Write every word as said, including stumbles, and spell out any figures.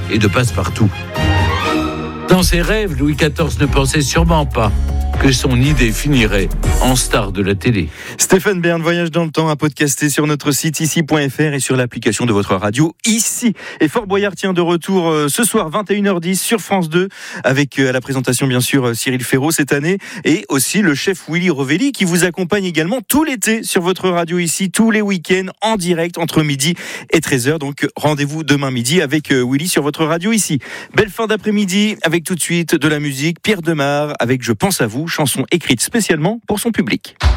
et de passe-partout. Dans ses rêves, Louis quatorze ne pensait sûrement pas que son idée finirait en star de la télé. Stéphane Bern, Voyage dans le temps, à podcaster sur notre site ici point f r et sur l'application de votre radio ici. Et Fort Boyard tient de retour euh, ce soir vingt et une heures dix sur France deux avec euh, à la présentation bien sûr euh, Cyril Ferraud cette année et aussi le chef Willy Rovelli qui vous accompagne également tout l'été sur votre radio ici, tous les week-ends en direct entre midi et treize heures. Donc rendez-vous demain midi avec euh, Willy sur votre radio ici. Belle fin d'après-midi avec tout de suite de la musique. Pierre Demar avec Je pense à vous, chanson écrite spécialement pour son public.